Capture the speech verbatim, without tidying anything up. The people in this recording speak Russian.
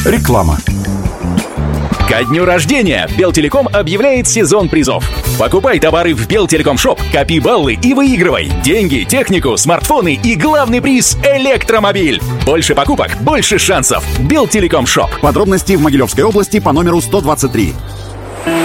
Реклама. Ко дню рождения Белтелеком объявляет сезон призов. Покупай товары в Белтелеком Шоп, копи баллы и выигрывай деньги, технику, смартфоны и главный приз — электромобиль. Больше покупок, больше шансов. Белтелеком Шоп. Подробности в Могилевской области по номеру сто двадцать три.